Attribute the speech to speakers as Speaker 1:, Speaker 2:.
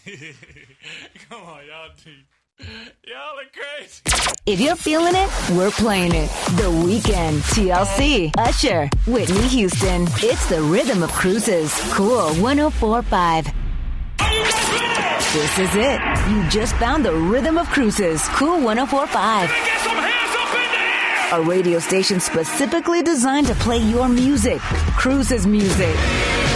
Speaker 1: Come on, y'all are crazy.
Speaker 2: If you're feeling it, we're playing it. The Weeknd, TLC, Usher, Whitney Houston. It's the rhythm of cruises. Cool 104.5. This is it. You just found the rhythm of cruises. Cool 104.5.
Speaker 1: Get some hands up in there!
Speaker 2: A radio station specifically designed to play your music. Cruises music.